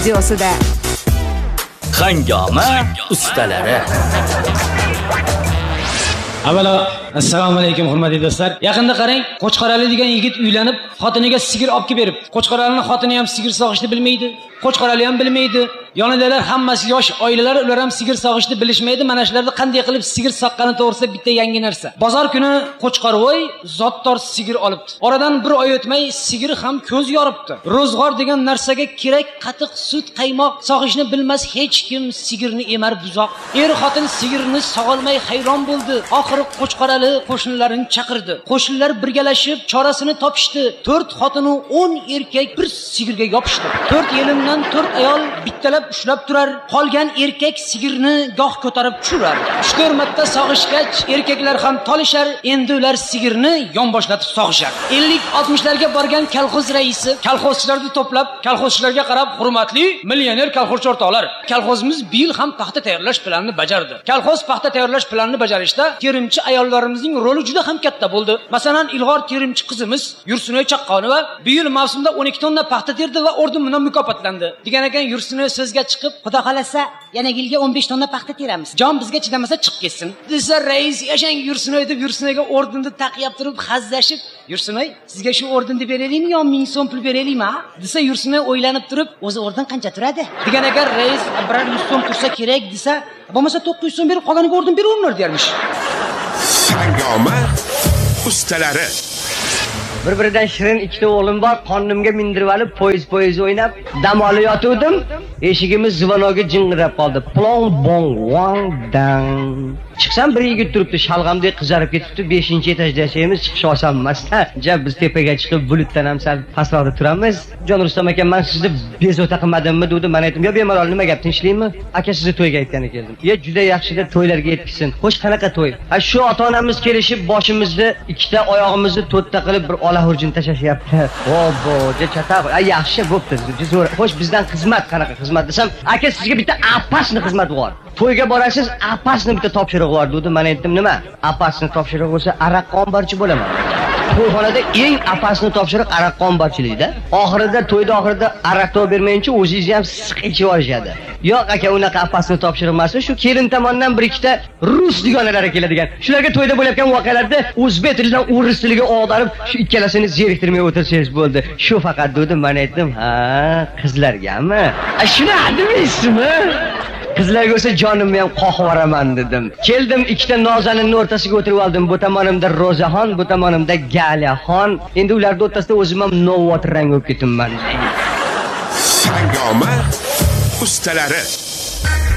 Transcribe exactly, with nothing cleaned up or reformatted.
videosida. Hangoma ustalari. Avvalo, assalomu alaykum hurmatli do'stlar. Yaqinda qarang, Qo'chqorali degan yigit uylanib, xotiniga sigir olib kelib berib. Qo'chqoralining xotini ham sigir sog'ishni bilmaydi, Qo'chqorali ham bilmaydi. Yonidalar hammasi yosh oilalar, ular ham sigir sog'ishni bilishmaydi. Mana shularni qanday qilib sigir soqqani to'g'risida bitta yangi narsa. Bozor kuni Qo'chqorvoy zotdor sigir olibdi. Oradan bir oy o'tmay sigir ham ko'z yoribdi. Ro'zg'or degan narsaga kerak qatiq, sut, qaymoq sog'ishni bilmas hech kim sigirni emar buzoq. Er xotin sigirni sog'olmay hayron bo'ldi. Oxiri Qo'chqorali qo'shnilarini chaqirdi. Qo'shnilar birgalashib chorasini topishdi. to'rt xotin va o'n erkak bir sigirga yopishdi. to'rt yelimdan to'rt ayol bittalab ushlab turar, qolgan erkak sigirni goh ko'tarib tushirar. uch to'rt marta sog'ishgach, erkaklar ham tolishar, endi ular sigirni yonboshlatib sog'ishar. ellik oltmishlarga borgan kolxoz raisi kolxozchilarni to'plab, kolxozchilarga qarab, "Hurmatli millioner kolxozchi o'rtoqlar, kolxozimiz bu yil ham paxta tayyorlash planini bajardi. Kolxoz paxta tayyorlash planini bajarishda terimchi ayollarimizning roli juda ham katta bo'ldi. Masalan, ilg'or terimchi qizimiz Yursunoy Chaqqonova bu yil mavsumda o'n ikki tonna paxta terdi va orden bilan mukofotlandi. Degan ekan, Yursunoy so'zga chiqib, "Xudo xolasa, yana yilga o'n besh tonna paxta teramiz. Jon bizga chidamasa chiqib ketsin." Desa, rais yashang Yursunoy deb Yursunoyga ordenni taqiyab turib xazlashib, "Yursunoy, sizga shu ordenni beraylikmi yo ming so'm pul beraylikmi?" desa, Yursunoy o'ylanib turib, "O'zi orden qancha turadi?" degan ekan, rais bir yuz so'm tursa kerak desa, "Bo'lmasa to'qqiz yuz so'm berib qolganiga orden beraveringlar" dermish. Hangoma ustalari. Bir-biridan shirin ikkita o'g'lim bor, qonimga mindirib olib, poyiz-poyiz o'ynab, dam olib yotuvdim. Eshigimiz zivanoga jing'irab qoldi. Plong bong wang dang. Chiqsam bir yigit turibdi, shalg'amdek qizarib ketibdi. beshinchi etajda yashaymiz, chiqish oson emas. Ja biz tepaga chiqib, bulutdan ham sal pastroqda turamiz. Jon Rustam aka, men sizni bezovta qilmadimmi dedi. Men aytdim, "Yo, bemalol, nima gap, tinchlikmi? Aka sizni to'yga aytgani keldim." "Yo, juda yaxshi deb to'ylarga yetkizsin." "Xo'sh, qanaqa to'y?" "Ha, shu ota-onamiz kelishib, boshimizni ikkita oyog'imizni to'rtta qilib bir ola hurjin tashashyapti." "Obbo, ja chata. Ha, yaxshi bo'pti. Zo'r. Xo'sh, bizdan xizmat qanaqa xizmat desam, "Aka, sizga bitta apasni xizmat bor. To'yga borasiz, apasni bitta topshiriq bor" dedi. Men aytdim, "Nima? Apasni topshiriq bo'lsa, araq qonbarchi bo'laman." To'yxonada eng apasni topshiriq araq qonbarchilikda. Oxirida to'yda oxirida araq to'p bermayincha o'zingizni ham siq ichib yuborishadi. "Yo'q aka, unaqa apasni topshiriq emas, shu kelin tomonidan bir ikkita rus dugonalari keladigan. Shularga to'yda bo'layotgan voqealarda o'zbek tilidan o'ris tiliga og'darib, shu ikkalasini zeriktirmay o'tirsangiz bo'ldi. Shu faqat" dedi. Men aytdim, "Ha, qizlargami? A shuni demaysizmi? Qizlarga bo'lsa jonimni ham qoqib yuboraman" dedim. Keldim, ikkita nozaninning o'rtasiga o'tirib oldim. Bu tomonimda Rozaxon, bu tomonimda Galiyaxon. Endi ularning o'rtasida o'zim ham novvotir rang bo'lib ketibman. Hangoma ustalari.